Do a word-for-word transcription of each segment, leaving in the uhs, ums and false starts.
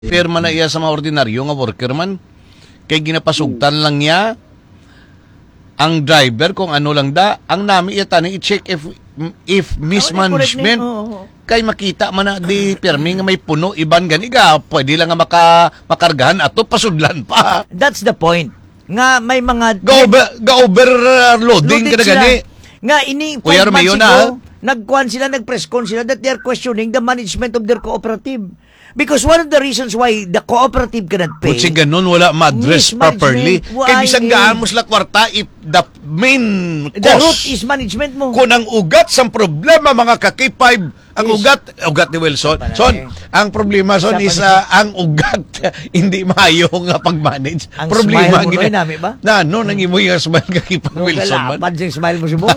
Pirma na iya sa mga ordinaryo nga worker man. Kay ginapasugtan lang niya ang driver kung ano lang da. Ang nami iya tani i-check if if mismanagement kay makita man na di pirmi nga may puno iban ganiga. Pwede lang nga maka, makargahan ato pasudlan pa. That's the point. Nga may mga Ga-over, ga-overloading ka na gani. Nga ini Kuya Romeo na. Nagkuhan sila, nag-press con sila that they are questioning the management of their cooperative. Because one of the reasons why the cooperative cannot pay... Kung ganun, wala ma-address properly. Kaya bisang gaan mo sila kwarta, if the main The cause... root is management mo. Kung ang ugat sa problema, mga ka-K five, ang Yes. ugat, ugat ni Wilson. Son, ang problema, son, Sa is uh, ang ugat, hindi maayo nga pag-manage. Ang problema, smile mo gina- noy nami ba? Na, no, nang imo yung smile ka-K five, No, Wilson man. kalapad siyang smile mo subo.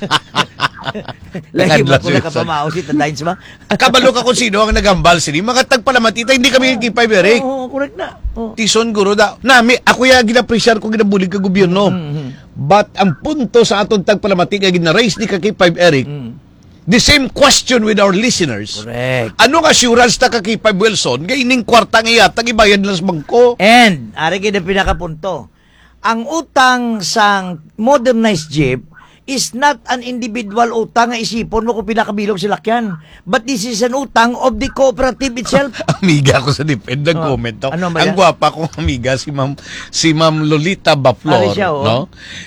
Lagi mo ko na kapamao si Tadines ba? Kabalo ka kung sino ang nagambal sini. Mga tagpalamatita, hindi kami K five, Eric. Oo, correct na. Oo. Tison guro da. Nami, ako ya ginapresyar ko ginabulig ka gobyerno. Mm-hmm. But ang punto sa atong tagpalamati nga gina-raise ni ka K five, Eric, Mm. the same question with our listeners. Correct. Anong assurance ta ka K five, Wilson? Gaining kwarta nga yata, ibayad lang sa bangko. And, ari kina pinakapunto. Ang utang sang modernized jeep is not an individual utang nga isipon mo kung pinakabilog sa lakyan. But this is an utang of the cooperative itself. Amiga ko sa depend Oh, comment to. ano ba Ang yan? gwapa kong amiga si Ma'am si Ma'am Lolita Baflor, Ari siya, oh. no?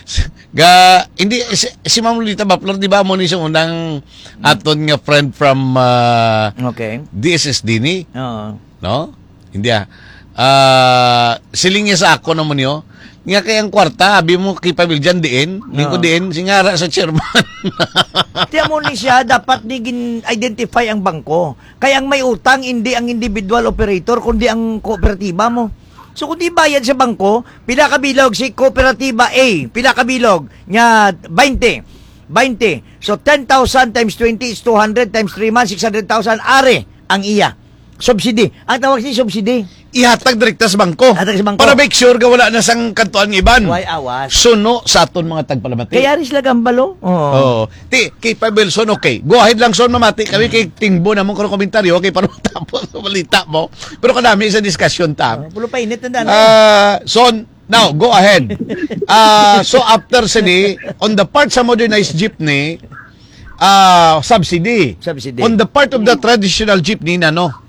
Ga hindi si, si Ma'am Lolita Baflor di ba mo ni siya unang aton nga friend from uh, Okay. D S S D ni, Oo. no? Hindi ah. Ah, siling niya sa ako naman yo. Nga kayang kwarta, abi mo kipabil dyan diin, lingko Oo. diin, singara sa chairman. Tiyan mo ni siya, dapat ni gin-identify ang bangko. Kaya ang may utang, hindi ang individual operator, kundi ang kooperatiba mo. So kung di bayad sa bangko, pila kabilog si kooperatiba A, pila kabilog, nga twenty. twenty. So ten thousand times twenty is two hundred times three months, six hundred thousand. Are ang iya. Subsidy. Ang tawag si subsidy. Ihatag direkta sa bangko. Ihatag sa bangko. Para make sure ga wala na sang kantuan ng iban. Why awas? Suno sa aton mga tagpalamati. Kaya rin sila gambalo. Oo. Oo. Ti, kay Pa Wilson, okay. Go ahead lang, son, mamati. Kami kay Tingbo na mong komentaryo. Okay, para matapos sa balita mo. Pero kanami sa discussion ta. Pulo pa init na daan. Ah, son, now, go ahead. Ah, so, after sini, on the part sa modernized jeepney, ah, subsidy. Subsidy. On the part of the traditional jeepney, na no?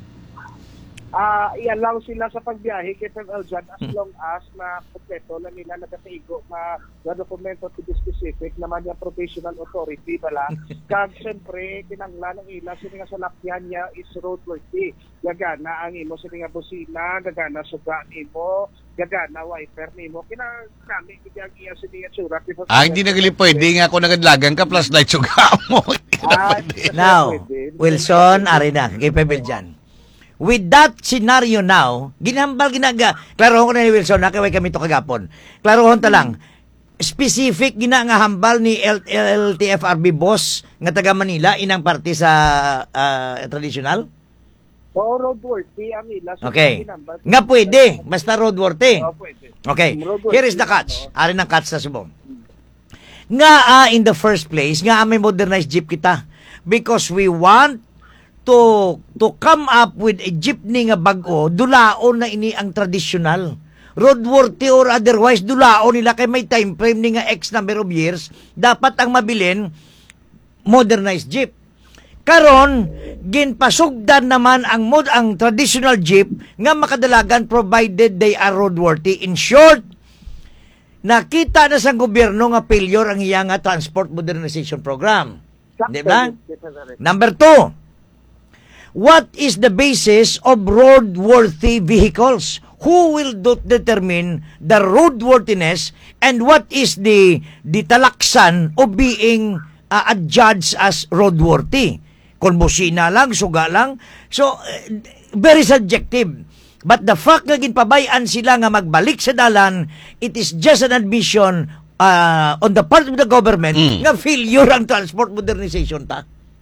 Ah, i-allow sila sa pagbiyahe kay Sir Eljan as long as na kompleto na nila nagataigo na na dokumento to be specific naman yung professional authority bala. Kag siyempre kinanglan ng ila sila nga salakyan niya is roadworthy. Gagana ang imo sila nga busina, gagana suga nimo, gagana wiper nimo. Kinanglan gyud iya sila nga surat. Ah, hindi na gali pwede nga ako nagadlagan ka plus light suga mo. Ah, Now, pwede. Wilson, ari na, kay Pebble dyan. With that scenario now, ginambal ginaga, klarohon ko na ni Wilson, nakaway kami to kagapon. Klarohon ta lang, specific gina nga hambal ni L- L T F R B boss nga taga Manila, inang parte sa uh, traditional? So, roadworthy ang ila. So, Okay. ginambal. Nga pwede, basta roadworthy. Oh, pwede. Okay, Roadworthy. here is the catch. Ari ng catch sa subong. Nga ah, in the first place, nga ah, may modernized jeep kita. Because we want to to come up with a jeepney nga bago, dulaon na ini ang traditional. Roadworthy or otherwise, dulaon nila kay may time frame ni nga X number of years, dapat ang mabilin, modernized jeep. Karon, ginpasugdan naman ang mod ang traditional jeep nga makadalagan provided they are roadworthy. In short, nakita na sa gobyerno nga failure ang iya nga transport modernization program. Di ba? Number two, what is the basis of roadworthy vehicles? Who will do- determine the roadworthiness and what is the the talaksan of being uh, adjudged as roadworthy? Kung busina lang, suga lang. So, uh, very subjective. But the fact nga ginpabayan sila nga magbalik sa dalan, it is just an admission uh, on the part of the government Mm. nga failure ang transport modernization ta.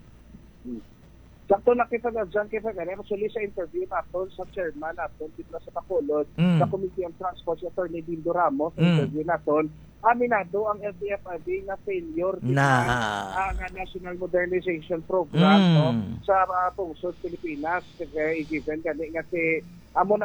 Sakto nakita na dyan kita ganyan. Actually sa interview natin sa chairman natin dito sa Bacolod, Mm. sa Committee on Transport, si Attorney Dindo Ramos, sa Mm. interview natin, aminado ang L T F R B na failure Na. ang uh, National Modernization Program Mm. no, sa uh, Pungsod, Pilipinas. Kaya i-given gani nga si amo